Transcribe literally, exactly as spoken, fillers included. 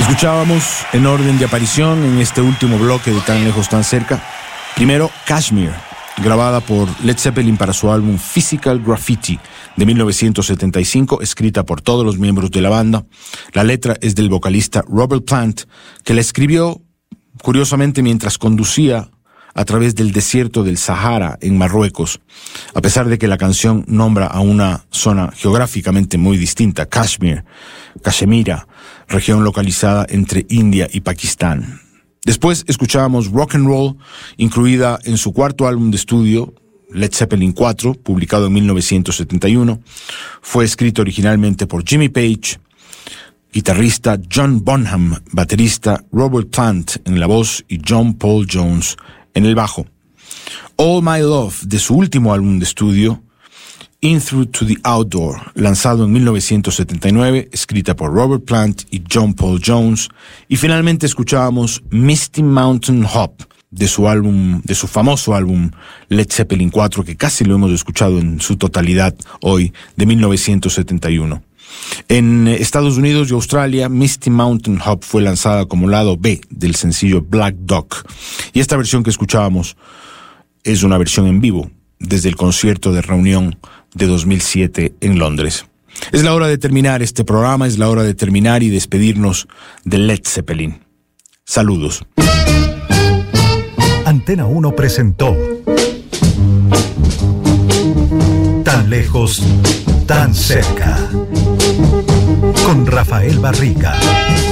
Escuchábamos en orden de aparición en este último bloque de Tan Lejos, Tan Cerca. Primero, Kashmir, grabada por Led Zeppelin para su álbum Physical Graffiti de mil novecientos setenta y cinco, escrita por todos los miembros de la banda. La letra es del vocalista Robert Plant, que la escribió, curiosamente, mientras conducía a través del desierto del Sahara en Marruecos, a pesar de que la canción nombra a una zona geográficamente muy distinta, Kashmir, Cachemira, región localizada entre India y Pakistán. Después escuchábamos Rock and Roll, incluida en su cuarto álbum de estudio, Led Zeppelin cuatro, publicado en mil novecientos setenta y uno. Fue escrito originalmente por Jimmy Page, guitarrista John Bonham, baterista Robert Plant en la voz y John Paul Jones en el bajo. All My Love, de su último álbum de estudio, In Through to the Outdoor, lanzado en mil novecientos setenta y nueve, escrita por Robert Plant y John Paul Jones. Y finalmente escuchábamos Misty Mountain Hop, de su álbum, de su famoso álbum Led Zeppelin cuatro, que casi lo hemos escuchado en su totalidad hoy, de mil novecientos setenta y uno. En Estados Unidos y Australia, Misty Mountain Hop fue lanzada como lado B del sencillo Black Duck. Y esta versión que escuchábamos es una versión en vivo desde el concierto de reunión de dos mil siete en Londres. Es la hora de terminar este programa, es la hora de terminar y despedirnos de Led Zeppelin. Saludos. Antena uno presentó Tan Lejos, Tan Cerca, con Rafael Barriga.